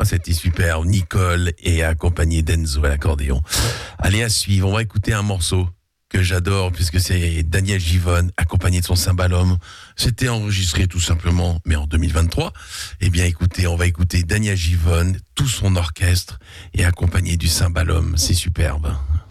c'était super. Nicole et accompagné d'Enzo à l'accordéon. Allez, à suivre. On va écouter un morceau que j'adore puisque c'est Daniel Givonne accompagné de son cymbalum. C'était enregistré tout simplement, mais en 2023. Eh bien, écoutez, on va écouter Daniel Givonne, tout son orchestre et accompagné du cymbalum. C'est superbe.